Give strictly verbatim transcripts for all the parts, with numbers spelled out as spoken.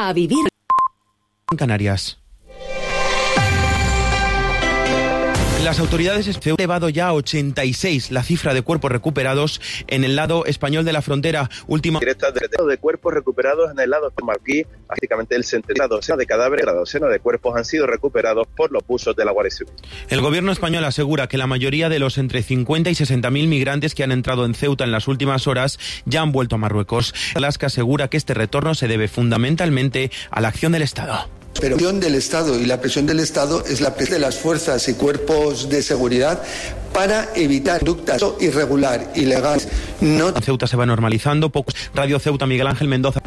A vivir en Canarias. Las autoridades han elevado ya a ochenta y seis la cifra de cuerpos recuperados en el lado español de la frontera. Última directa de, de cuerpos recuperados en el lado marroquí, básicamente el centenar de cadáveres, la docena de cuerpos han sido recuperados por los buzos de la Guardia Civil. El gobierno español asegura que la mayoría de los entre cincuenta y sesenta mil migrantes que han entrado en Ceuta en las últimas horas ya han vuelto a Marruecos. Alaska asegura que este retorno se debe fundamentalmente a la acción del Estado. Pero la presión del Estado y la presión del Estado es la presión de las fuerzas y cuerpos de seguridad para evitar conductas irregular, ilegales. No... Ceuta se va normalizando. Pocos. Radio Ceuta, Miguel Ángel Mendoza.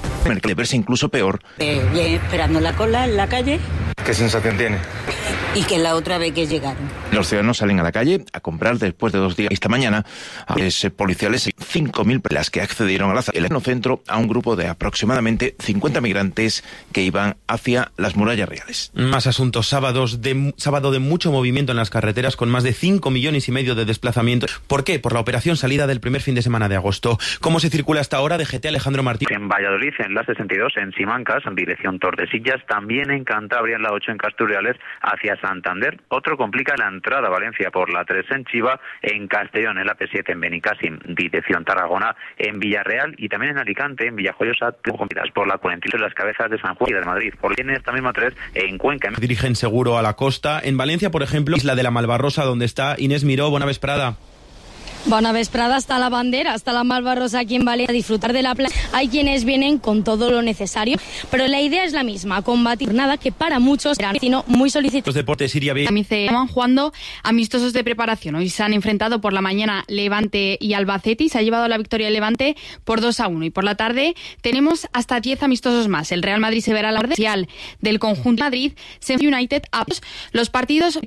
De verse incluso peor. Eh, bien, esperando la cola en la calle. ¿Qué sensación tiene? Y que la otra vez que llegaron. Los ciudadanos salen a la calle a comprar después de dos días. Esta mañana, a los policiales, cinco mil las que accedieron a la el centro a un grupo de aproximadamente cincuenta migrantes que iban hacia las murallas reales. Más asuntos. Sábados de, sábado de mucho movimiento en las carreteras con más de cinco millones y medio de desplazamientos. ¿Por qué? Por la operación salida del primer fin de semana de agosto. ¿Cómo se circula hasta ahora? De G T Alejandro Martín. En Valladolid, en la sesenta y dos, en Simancas, en dirección Tordesillas, también en Cantabria, en la ocho, en Casturiales, hacia Santander. Otro complica la entrada a Valencia por la tres en Chiva, en Castellón, en la P siete, en Benicàssim, dirección Tarragona, en Villarreal y también en Alicante, en Villajoyosa, por la cuarenta y las Cabezas de San Juan y de Madrid. Por en esta misma tres, en Cuenca. Dirigen seguro a la costa. En Valencia, por ejemplo, Isla de la Malvarrosa, donde está Inés Miró. Bona vesprada. Bona vesprada, hasta la bandera, hasta la Malvarrosa aquí en Valencia, a disfrutar de la playa. Hay quienes vienen con todo lo necesario, pero la idea es la misma, combatir nada que para muchos será muy solicitado. Los deportes Siria B. También se estaban jugando amistosos de preparación. Hoy se han enfrentado por la mañana Levante y Albacete y se ha llevado la victoria el Levante por dos a uno. Y por la tarde tenemos hasta diez amistosos más. El Real Madrid se verá la parcial del conjunto Madrid, se United a los partidos